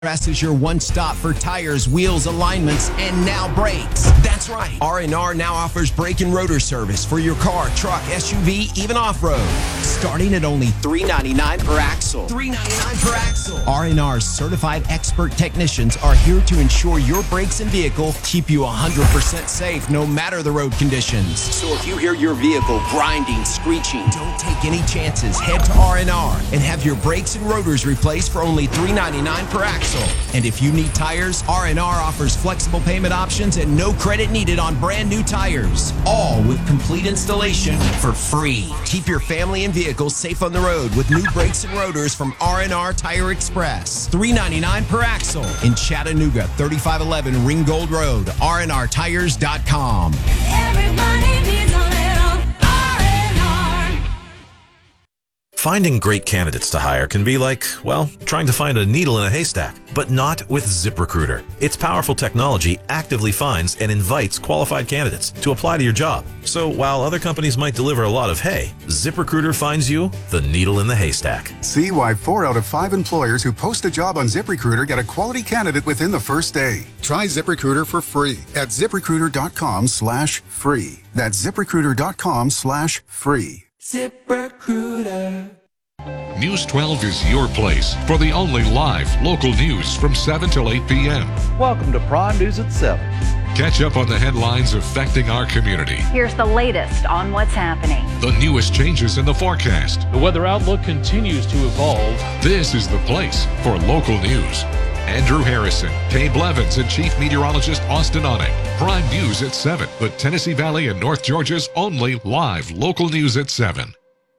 Express is your one-stop for tires, wheels, alignments, and now brakes. That's right. R&R now offers brake and rotor service for your car, truck, SUV, even off-road. Starting at only $3.99 per axle. $3.99 per axle. R&R's certified expert technicians are here to ensure your brakes and vehicle keep you 100% safe no matter the road conditions. So if you hear your vehicle grinding, screeching, don't take any chances. Head to R&R and have your brakes and rotors replaced for only $3.99 per axle. And if you need tires, R&R offers flexible payment options and no credit needed on brand new tires. All with complete installation for free. Keep your family and vehicles safe on the road with new brakes and rotors from R&R Tire Express. $3.99 per axle in Chattanooga, 3511 Ringgold Road, rnrtires.com. Everybody needs a little R&R. Finding great candidates to hire can be like, well, trying to find a needle in a haystack, but not with ZipRecruiter. Its powerful technology actively finds and invites qualified candidates to apply to your job. So while other companies might deliver a lot of hay, ZipRecruiter finds you the needle in the haystack. See why 4 out of 5 employers who post a job on ZipRecruiter get a quality candidate within the first day. Try ZipRecruiter for free at ZipRecruiter.com/free. That's ZipRecruiter.com/free. ZipRecruiter. News 12 is your place for the only live local news from 7 till 8 p.m. Welcome to Prime News at 7. Catch up on the headlines affecting our community, Here's the latest on what's happening. the newest changes in the forecast. The weather outlook continues to evolve. This is the place for local news. Andrew Harrison, Kay Blevins, and Chief Meteorologist Austin Onek. Prime News at 7, the Tennessee Valley and North Georgia's only live local news at 7.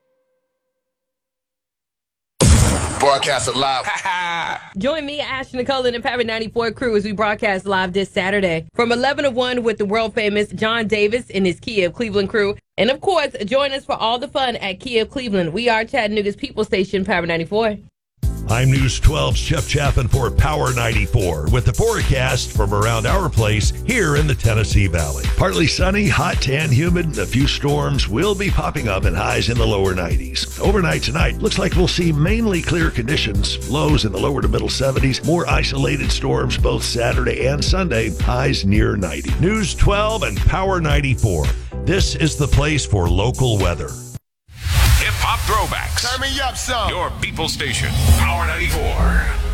Broadcast it live. Join me, Ashton Nicole, and the Power 94 crew as we broadcast live this Saturday from 11 to 1 with the world-famous John Davis and his Kia of Cleveland crew. And, of course, join us for all the fun at Kia of Cleveland. We are Chattanooga's People Station, Power 94. I'm News 12's Jeff Chapin for Power 94 with the forecast from around our place here in the Tennessee Valley. Partly sunny, hot to and humid, and a few storms will be popping up and highs in the lower 90s. Overnight tonight, looks like we'll see mainly clear conditions, lows in the lower to middle 70s, more isolated storms both Saturday and Sunday, highs near 90. News 12 and Power 94. This is the place for local weather. Hip-hop throwbacks. Turn me up, son. Your People Station, Power 94.